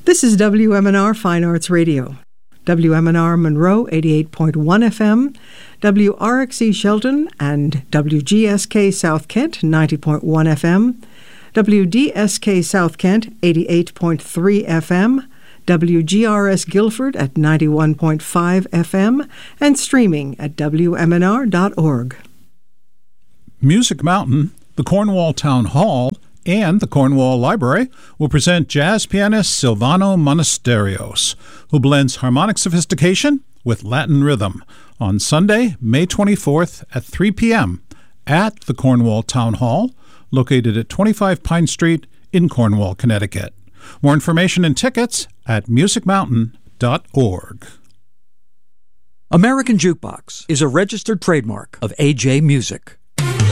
This is WMNR Fine Arts Radio. WMNR Monroe 88.1 FM, WRXE Shelton and WGSK South Kent 90.1 FM, WDSK South Kent 88.3 FM, WGRS Guilford at 91.5 FM, and streaming at WMNR.org. Music Mountain, the Cornwall Town Hall, and the Cornwall Library will present jazz pianist Silvano Monasterios, who blends harmonic sophistication with Latin rhythm, on Sunday, May 24th at 3 p.m. at the Cornwall Town Hall, located at 25 Pine Street in Cornwall, Connecticut. More information and tickets at musicmountain.org. American Jukebox is a registered trademark of AJ Music.